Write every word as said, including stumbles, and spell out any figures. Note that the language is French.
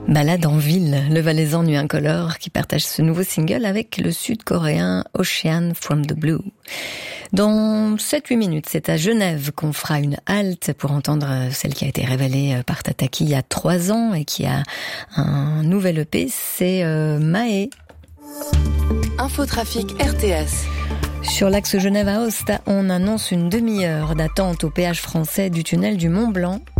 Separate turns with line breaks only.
Balade en ville, le Valaisan Nuit Incolore qui partage ce nouveau single avec le sud-coréen Ocean from the Blue. Dans sept huit minutes, c'est à Genève qu'on fera une halte pour entendre celle qui a été révélée par Tataki il y a trois ans et qui a un nouvel E P, c'est euh, Mahé.
Infotrafic R T S.
Sur l'axe Genève à Aosta, on annonce une demi-heure d'attente au péage français du tunnel du Mont Blanc.